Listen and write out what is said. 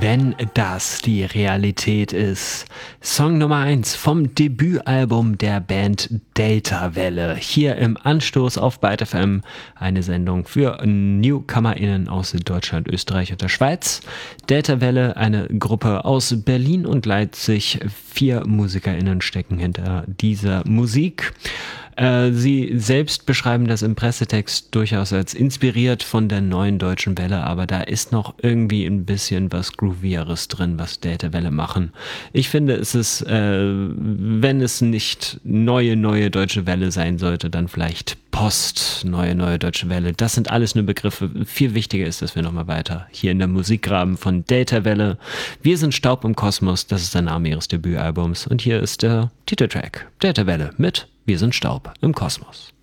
wenn das die Realität ist. Song Nummer 1 vom Debütalbum der Band Deltawelle. Hier im Anstoß auf Byte FM, eine Sendung für NewcomerInnen aus Deutschland, Österreich und der Schweiz. Deltawelle, eine Gruppe aus Berlin und Leipzig. 4 MusikerInnen stecken hinter dieser Musik. Sie selbst beschreiben das im Pressetext durchaus als inspiriert von der neuen deutschen Welle, aber da ist noch irgendwie ein bisschen was Groovieres drin, was Deltawelle machen. Ich finde, es ist, wenn es nicht neue deutsche Welle sein sollte, dann vielleicht neue deutsche Welle. Das sind alles nur Begriffe. Viel wichtiger ist, dass wir nochmal weiter hier in der Musik graben von Deltawelle. Wir sind Staub im Kosmos, das ist der Name ihres Debütalbums und hier ist der Titeltrack Deltawelle mit Wir sind Staub im Kosmos.